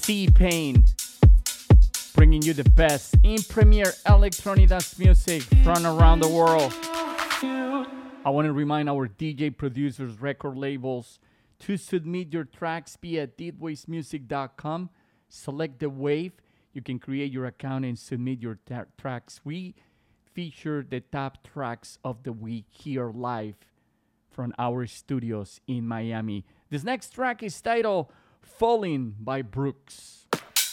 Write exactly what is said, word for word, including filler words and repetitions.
T-Pain, bringing you the best in premier electronic dance music from around the world. I want to remind our D J producers, record labels, to submit your tracks via deadwaves music dot com. Select the wave. You can create your account and submit your ta- tracks. We feature the top tracks of the week here live from our studios in Miami. This next track is titled Falling by Brooks.